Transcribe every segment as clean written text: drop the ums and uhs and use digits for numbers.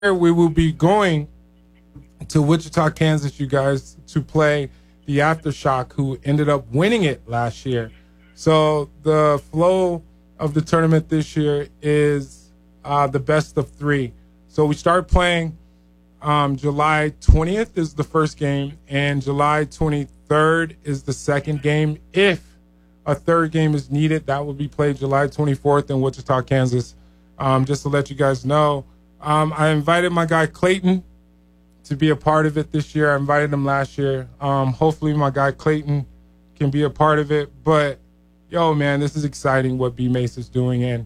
we will be going to Wichita, Kansas, you guys, to play the Aftershock, who ended up winning it last year. So the flow of the tournament this year is the best of three. So we start playing July 20th is the first game, and July 23rd is the second game. If a third game is needed, that will be played July 24th in Wichita, Kansas. Just to let you guys know, I invited my guy Clayton to be a part of it this year. I invited him last year. Hopefully my guy Clayton can be a part of it. But, yo, man, this is exciting what B Mace is doing. And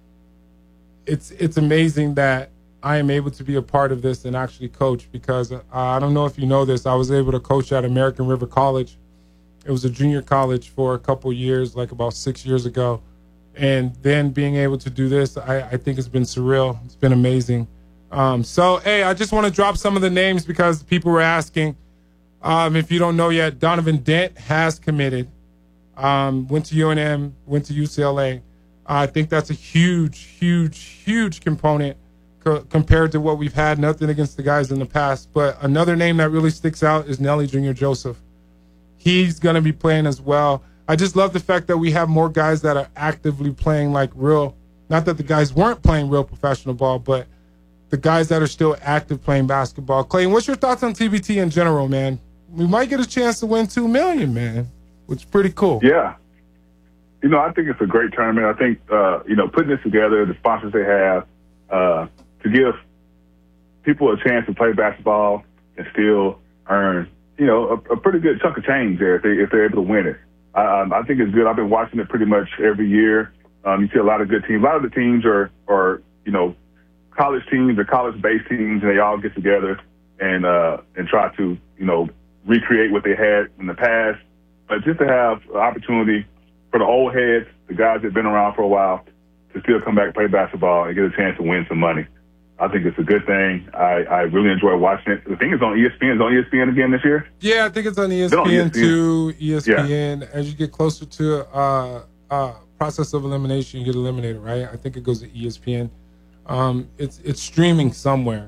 it's amazing that I am able to be a part of this and actually coach, because I don't know if you know this, I was able to coach at American River College. It was a junior college for a couple years, like about 6 years ago. And then being able to do this, I think it's been surreal. It's been amazing. So, hey, I just want to drop some of the names because people were asking. If you don't know yet, Donovan Dent has committed. Went to UNM, went to UCLA. I think that's a huge component compared to what we've had. Nothing against the guys in the past. But another name that really sticks out is Nelly Jr. Joseph. He's going to be playing as well. I just love the fact that we have more guys that are actively playing like real, not that the guys weren't playing real professional ball, but the guys that are still active playing basketball. Clayton, what's your thoughts on TBT in general, man? We might get a chance to win $2 million, man, which is pretty cool. Yeah. I think it's a great tournament. I think, putting this together, the sponsors they have, to give people a chance to play basketball and still earn, a pretty good chunk of change there if they're able to win it. I think it's good. I've been watching it pretty much every year. You see a lot of good teams. A lot of the teams are college teams or college-based teams, and they all get together and try to, recreate what they had in the past. But just to have an opportunity for the old heads, the guys that have been around for a while, to still come back and play basketball and get a chance to win some money. I think it's a good thing. I really enjoy watching it. The thing is on ESPN. Is on ESPN again this year? Yeah, I think it's on ESPN too. ESPN. Yeah. As you get closer to process of elimination, you get eliminated, right? I think it goes to ESPN. It's streaming somewhere.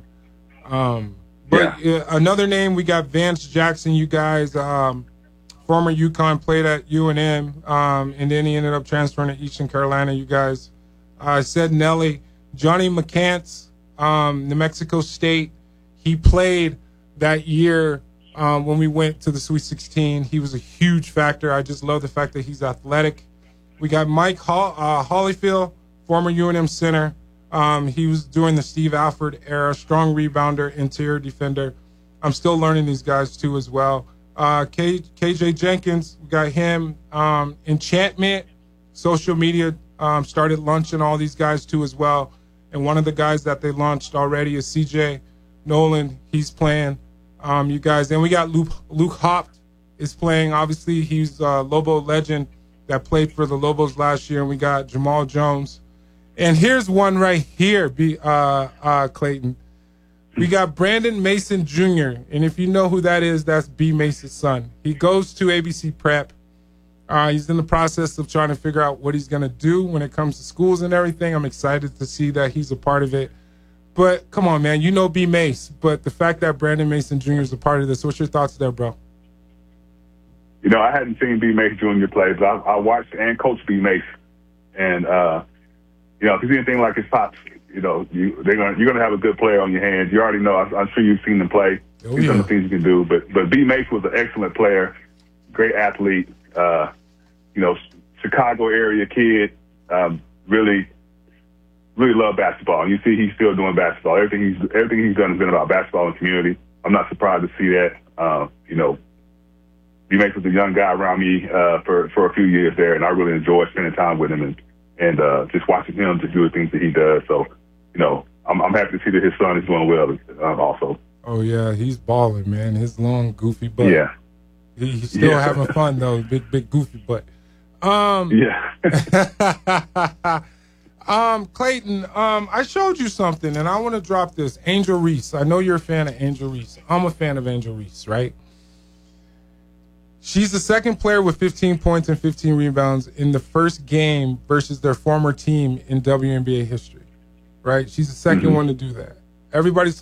Another name, we got Vance Jackson. You guys, former UConn, played at UNM, and then he ended up transferring to Eastern Carolina. You guys, I said Nelly, Johnny McCants. New Mexico State. He played that year when we went to the Sweet 16. He was a huge factor. I just love the fact that he's athletic. We got Mike Holyfield, former UNM center. He was during the Steve Alford era, strong rebounder, interior defender. I'm still learning these guys too as well. KJ Jenkins, we got him. Enchantment, social media, started launching all these guys too as well. And one of the guys that they launched already is CJ Nolan. He's playing, you guys. And we got Luke Hopt is playing. Obviously, he's a Lobo legend that played for the Lobos last year. And we got Jamal Jones. And here's one right here, Clayton. We got Brandon Mason Jr. And if you know who that is, that's B. Mace's son. He goes to ABC Prep. He's in the process of trying to figure out what he's going to do when it comes to schools and everything. I'm excited to see that he's a part of it. But come on, man, B. Mace. But the fact that Brandon Mason Jr. is a part of this, what's your thoughts there, bro? I hadn't seen B. Mace Jr. play, but I watched and coached B. Mace. And, if you see anything like his pops, you're gonna have a good player on your hands. You already know. I'm sure you've seen him play. Some of the things you can do. But B. Mace was an excellent player, great athlete. Chicago area kid, really loved basketball. And you see he's still doing basketball. Everything he's done has been about basketball and community. I'm not surprised to see that. B. Mace was a young guy around me for a few years there, and I really enjoyed spending time with him and just watching him to do the things that he does. So, I'm happy to see that his son is doing well also. Oh, yeah, he's balling, man. His long, goofy butt. Yeah. He's still having fun, though. Big, goofy butt. Clayton, I showed you something, and I want to drop this. Angel Reese. I know you're a fan of Angel Reese. I'm a fan of Angel Reese, right? She's the second player with 15 points and 15 rebounds in the first game versus their former team in WNBA history, right? She's the second one to do that. everybody's